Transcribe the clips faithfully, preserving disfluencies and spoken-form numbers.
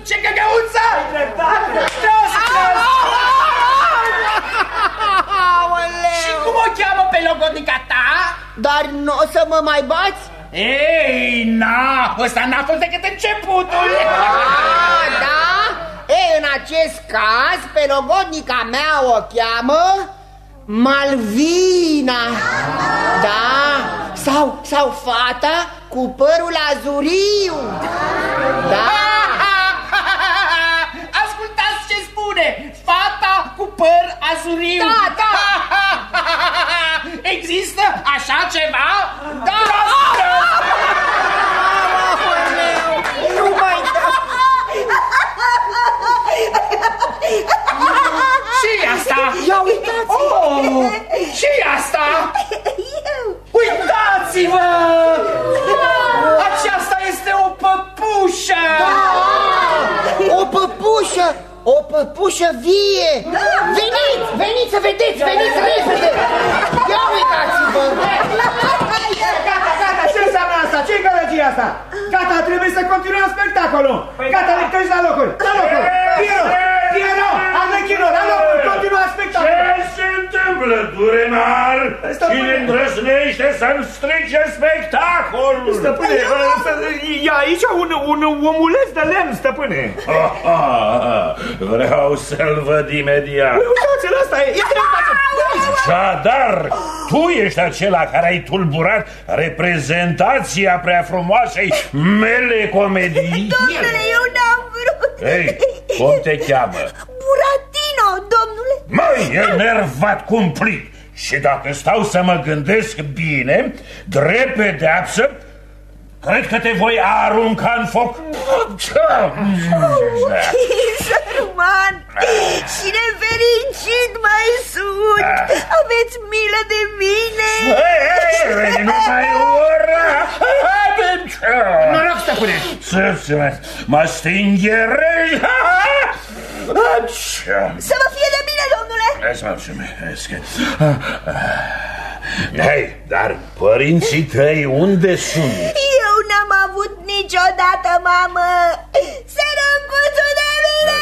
Ce găgăuță! Și cum o cheamă pe logodnica ta? Dar nu o să mă mai bați? Ei, na, ăsta n-a fost decât începutul. Ah, da? Ei, în acest caz, pe logodnica mea o cheamă Malvina. Da? Sau, sau fata cu părul azuriu. Da? Ascultați ce spune, fata cu păr azuriu. Da, da. Există așa ceva? Da! Nu mai da! Ce-i asta? Ia uitați! Oh, ce-i asta? Eu! Uitați-vă! Aceasta este o păpușă! Da! O păpușă! O păpușă vie! Da. Veniți! Veniți să vedeți! Veniți repede! Ia uitați-vă! Gata, gata! Ce înseamnă asta? Ce-i gălăgie asta? Gata, trebuie să continuăm spectacolul! Gata, lectări la locuri! La locuri! Piero! Piero! Arlechino! La locuri! Continua spectacolul! Ce se întâmplă, Durenar? Cine îndrăznește să-mi strice spectacolul? Stăpâne, e aici un, un omuleț de lemn, stăpâne! Ah, ah, vreau să-l văd imediat. Uitați-l, ăsta e! Așadar, tu ești acela care ai tulburat reprezentația prea frumoasei mele comedii? Domnule, eu n-am vrut. Ei, cum te cheamă? Buratino, domnule. Măi, enervat cumplit. Și dacă stau să mă gândesc bine, drept pedeapsă, cred că te voi arunca în foc. Sărman și nefericit mai sunt. Aveți milă de mine. Ei, nu mai ura. Noroc, stăpâne. Să mă stingherești. Să vă fie de bine, domnule. Să mulțumesc. Hei, dar părinții tăi unde sunt? Eu n-am avut niciodată mamă. Sărăcuțul de mine.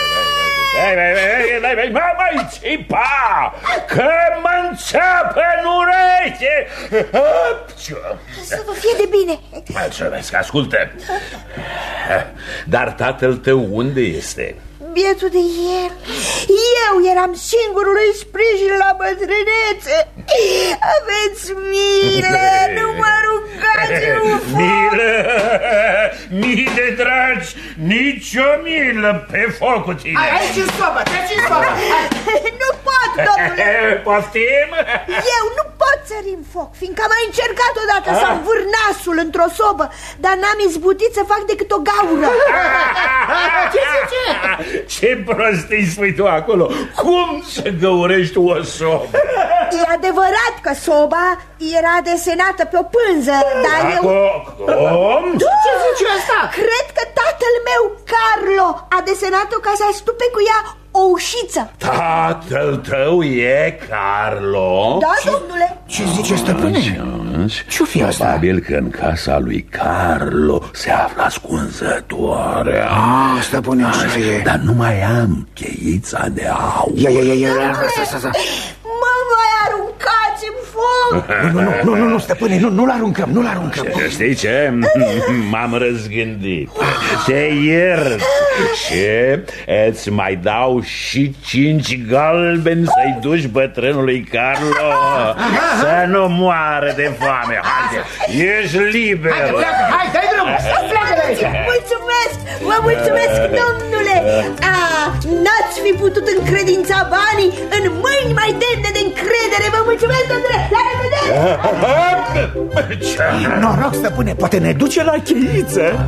Mă mai țipa, că mă înțeapă în ureche. Să vă fie de bine. Mulțumesc, ascultă. Dar tatăl tău unde este? Bietul de el. Eu eram singurul lui sprijin la bătrânețe. Aveți milă, nu mă aruncați în foc. Milă, mii de dragi, nici o milă pe foc cu tine. Aici în sobă, treci în sobă. Nu pot, domnule. Poftim? Eu nu pot sări în foc, fiindcă am mai încercat odată să învâr nasul într-o sobă, dar n-am izbutit să fac decât o gaură. Ce zice? Ce prostii spui tu acolo? Cum să găurești o sobă? E adevărat că soba era desenată pe o pânză, dar eu... Cum? Ce zice asta? Cred că tatăl meu, Carlo, a desenat-o ca să astupe cu ea o ușiță. Tatăl tău e Carlo? Da, domnule. Ce zice, stăpâne? Ce-o fi asta? Probabil că în casa lui Carlo se află ascunzătoarea. Ah, stăpâne, așa e. Dar nu mai am cheița de aur. Ia, ia, ia, ia, ia. Mă mai aruncați în foc. Nu, nu, nu, nu, nu, stăpâne, nu, nu-l aruncăm, nu-l aruncăm. Știi ce? M-am răzgândit. Te iert și îți mai dau și cinci galbeni să-i duci bătrânului Carlo să nu moară de foame. Haide, ești liber. Haide, pleacă, hai, dai drumul. Pleacă de aici. Mulțumesc, vă mulțumesc, domnule. Ah, n-ați fi putut încredința banii în mâini mai demne de încredere. Vă mulțumesc, domnule. La revedere. Noroc, stăpâne, poate ne duce la cheiță.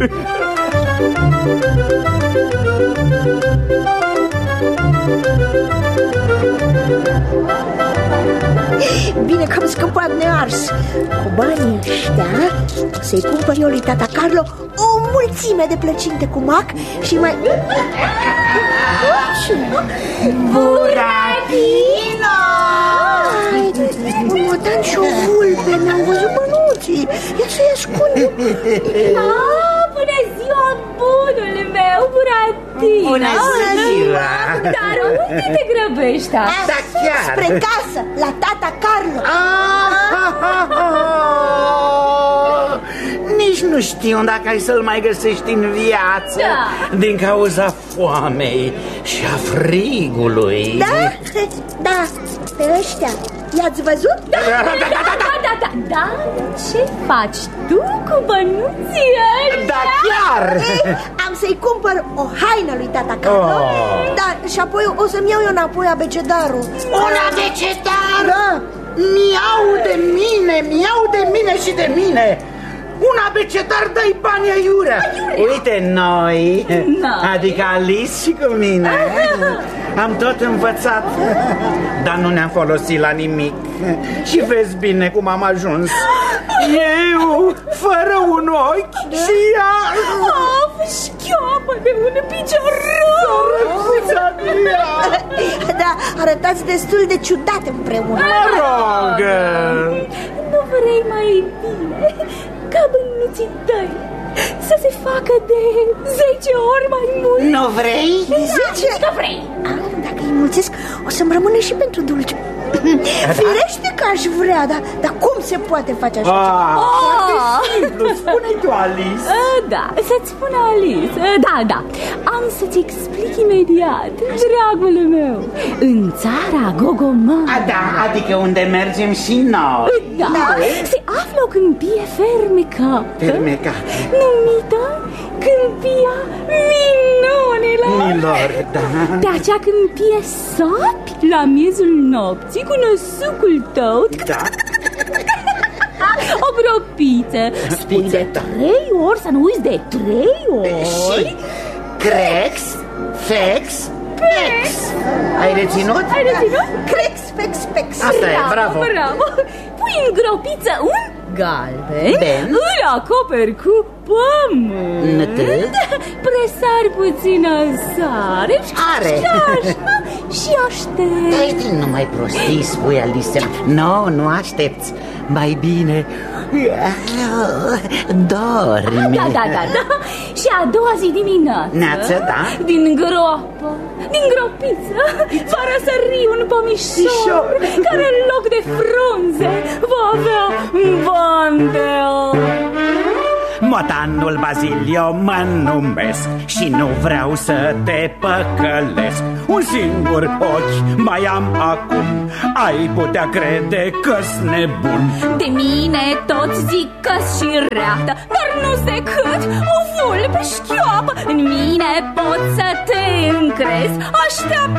Bine că am scăpat nears. Cu banii ăștia să-i cumpăr eu lui tata Carlo o mulțime de plăcinte cu mac și mai... Buratino! Un motan și o vulpe, mi-au văzut mănuții. Ia să-i ascund. Ah, bună ziua, bunul meu, Buratino! Bună ziua! Dar unde te grăbești? Da, chiar. Spre casă, la tata Carlo. Nici nu știu dacă ai să-l mai găsești în viață. Da. Din cauza foamei și a frigului. Da? Da, pe ăștia i-ați văzut? Da, da, da, da, da, da, da. Dar ce faci tu cu bănuții ăștia? Da, chiar. Ei, am să-i cumpăr o haină lui tata Carlo. Oh. Da, și apoi o să-mi iau eu înapoi abecedarul. Un abecedar? Da. Mi-au de mine, mi-au de mine și de mine. Un abecedar dai bani aiurea. Uite noi, Na. adică Alice și cu mine, am tot învățat, dar nu ne-am folosit la nimic. Și vezi bine cum am ajuns. Eu, fără un ochi și ea... Of, șchioapă de un picior rău. Da, arătați destul de ciudat împreună. Mă rog. Nu vrei mai bine ca bănuții tăi să se facă de zece ori mai mult? Nu vrei? Zice? Nu vrei. Ah, dacă îi mulțesc, o să-mi rămână și pentru dulce. Firește că aș vrea, dar, dar cum se poate face așa? Ah, foarte simplu, spune-i tu, Alice. Uh, da, să-ți spun Alice. Uh, da, da, am să-ți explic imediat, dragul meu. În țara Gogomar, A, da, adică unde mergem și noi. da, Da. se află o câmpie fermecată, Fermecată. numită Câmpia Minunilor. Milor, da. Pe acea câmpie sapi la miezul nopții cu năsucul tău, Da. o gropiță. Spui de Da. trei ori, să nu uiți de trei ori. Și Crex, Fex, Pex. Ai reținut? Ai reținut? Crex, fex, pex. Asta e, bravo. Bravo. Pui în gropiță un galben, Ben. îl acoperi cu pământ, Nătât. presari puțină sare Are. și așa, și aștept. Dai din numai prostii, spui Alice. Nu, nu aștepți. Mai bine dormi. Da, da, da, da. Și a doua zi dimineață, Neață, da. din groapă, din gropiță, va răsări un pomișor care în loc de frunze va avea bandel. Motanul Bazilio mă numesc și nu vreau să te păcălesc. Un singur ochi mai am acum, ai putea crede că-s nebun. De mine toți zic că-s și reată, dar nu-s decât o vulpe șchioapă. În mine poți să te încrezi, așteaptă